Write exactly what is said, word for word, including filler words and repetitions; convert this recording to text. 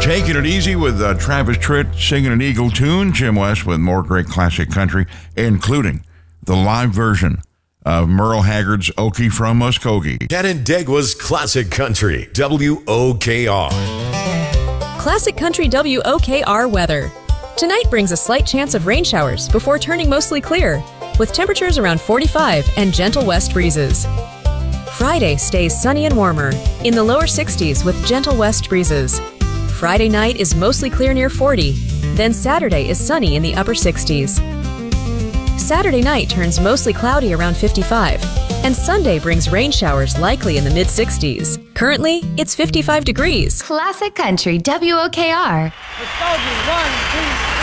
Taking it easy with uh, Travis Tritt singing an Eagle tune. Jim West with more great classic country, including the live version of Merle Haggard's Okie from Muskogee. Canandaigua's Classic Country, W O K R. Classic Country W O K R weather. Tonight brings a slight chance of rain showers before turning mostly clear, with temperatures around forty-five and gentle west breezes. Friday stays sunny and warmer, in the lower sixties with gentle west breezes. Friday night is mostly clear near forty, then Saturday is sunny in the upper sixties. Saturday night turns mostly cloudy around fifty-five, and Sunday brings rain showers likely in the mid-sixties. Currently, it's fifty-five degrees. Classic Country W O K R. Let's go, one, two,